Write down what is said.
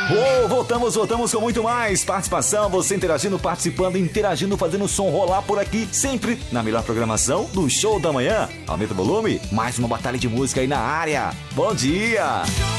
Voltamos com muito mais participação, você interagindo, participando, interagindo, fazendo o som rolar por aqui, sempre na melhor programação do Show da Manhã. Aumenta o volume, mais uma batalha de música aí na área. Bom dia!